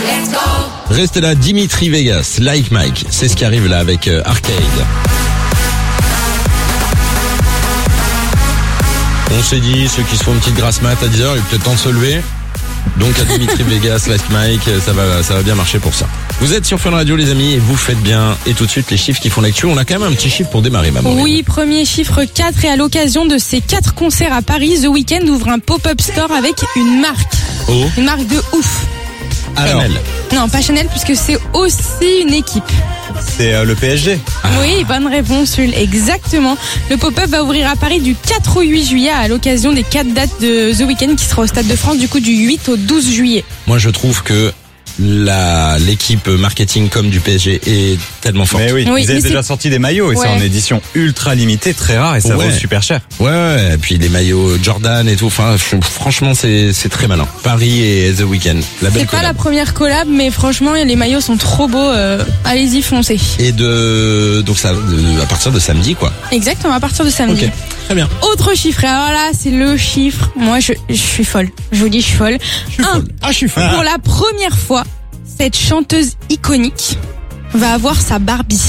Restez là, Dimitri Vegas, Like Mike, c'est ce qui arrive là avec Arcade. On s'est dit, ceux qui se font une petite grasse mat à 10h, il est peut-être temps de se lever. Donc à Dimitri Vegas, Like Mike, ça va bien marcher pour ça. Vous êtes sur Fun Radio les amis et vous faites bien. Et tout de suite les chiffres qui font l'actu. On a quand même un petit chiffre pour démarrer, maman. Oui, premier chiffre 4 et à l'occasion de ces 4 concerts à Paris, The Weeknd ouvre un pop-up store avec une marque. Oh. Une marque de ouf. Alors, Chanel. Non, pas Chanel puisque c'est aussi une équipe. C'est le PSG. Oui, bonne réponse, Jules. Exactement. Le pop-up va ouvrir à Paris du 4 au 8 juillet à l'occasion des 4 dates de The Weeknd qui sera au Stade de France du coup du 8 au 12 juillet. Moi je trouve que l'équipe marketing comme du PSG est tellement forte. Mais oui, ils avaient déjà sorti des maillots et c'est en édition ultra limitée, très rare et ça vaut super cher. Ouais, et puis les maillots Jordan et tout, enfin franchement c'est très malin. Paris et The Weeknd, la belle collab. C'est pas la première collab mais franchement les maillots sont trop beaux, allez-y foncez. Et donc ça à partir de samedi quoi. Exactement, à partir de samedi. OK. Très bien. Autre chiffre, alors là c'est le chiffre. Moi je suis folle. Je vous dis je suis folle. Je suis folle. Pour la première fois, cette chanteuse iconique va avoir sa Barbie.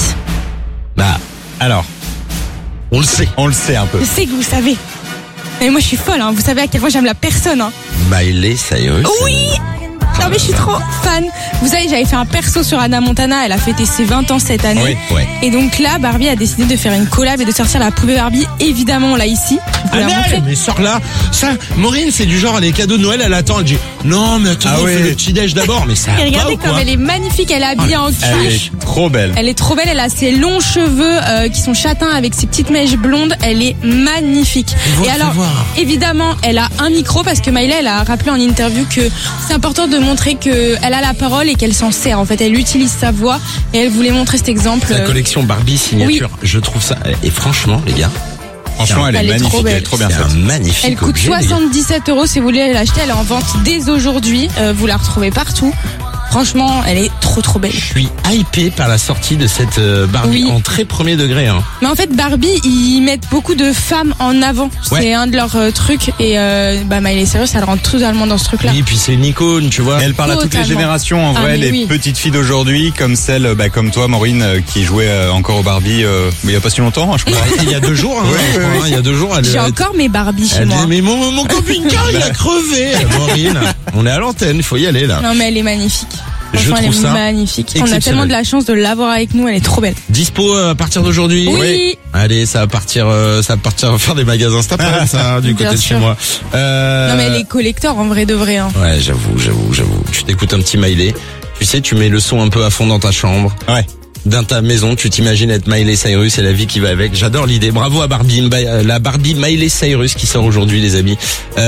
Bah, alors, on le sait un peu. Je sais que vous savez. Mais moi je suis folle, hein. Vous savez à quel point j'aime la personne. Hein. Miley Cyrus. Oui. Non mais je suis trop fan. Vous savez, j'avais fait un perso sur Hannah Montana, elle a fêté ses 20 ans cette année. Oui. Et donc là, Barbie a décidé de faire une collab et de sortir la poupée Barbie. Évidemment, là ici. Mais sors là. Ça, Maureen, c'est du genre, les cadeaux de Noël, elle attend, elle dit, non, mais attends, on fait le petit déj d'abord, mais ça et regardez pas, ou comme quoi elle est magnifique, elle est habillée en Elle cuche. est trop belle. Elle est trop belle, elle a ses longs cheveux qui sont châtains avec ses petites mèches blondes, elle est magnifique. Et alors, évidemment, elle a un micro parce que Miley, elle a rappelé en interview que c'est important de montrer que elle a la parole et qu'elle s'en sert. En fait, elle utilise sa voix et elle voulait montrer cet exemple. La collection Barbie signature, je trouve ça, et franchement, les gars. Franchement, elle est magnifique, elle est trop bien faite. Magnifique. Elle coûte 77 € si vous voulez l'acheter. Elle est en vente dès aujourd'hui. Vous la retrouvez partout. Franchement, elle est trop belle. Je suis hypé par la sortie de cette Barbie en très premier degré. Hein. Mais en fait, Barbie, ils mettent beaucoup de femmes en avant. C'est un de leurs trucs. Et Miley Cyrus, elle rentre totalement dans ce truc-là. Oui, puis c'est une icône, tu vois. Elle parle à toutes les générations. En vrai, les petites filles d'aujourd'hui, comme celle, comme toi, Maureen, qui jouait encore au Barbie, mais il y a pas si longtemps, je crois. Il y a 2 jours. Il y a 2 jours. J'ai encore mes Barbies chez moi. Mais mon camping-car, il a crevé. Maureen, on est à l'antenne, il faut y aller là. Non, mais elle est magnifique. Je trouve ça magnifique. On a tellement de la chance de l'avoir avec nous, elle est trop belle. Dispo à partir d'aujourd'hui. Oui. Allez, ça va partir faire des magasins cet après ça du côté de chez moi. Non mais elle est collector en vrai de vrai. Hein. Ouais, j'avoue. Tu t'écoutes un petit Miley. Tu sais, tu mets le son un peu à fond dans ta chambre. Ouais. Dans ta maison, tu t'imagines être Miley Cyrus et la vie qui va avec. J'adore l'idée. Bravo à Barbie, la Barbie Miley Cyrus qui sort aujourd'hui, les amis.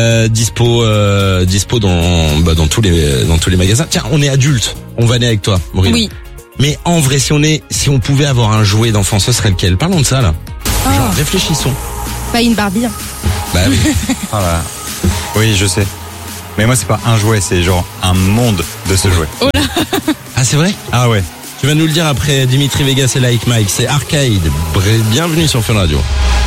Dispo dans tous les magasins. Tiens, on est adultes. On va aller avec toi, Maureen. Oui. Mais en vrai, si on pouvait avoir un jouet d'enfant, ce serait lequel? Parlons de ça là. Genre, réfléchissons. Une Barbie. Hein. Bah oui. Voilà. Oui, je sais. Mais moi, c'est pas un jouet, c'est genre un monde de ce jouet. Oh là. Ah, c'est vrai? Ah ouais. Tu vas nous le dire après Dimitri Vegas et Like Mike. C'est Arcade. Bienvenue sur Fun Radio.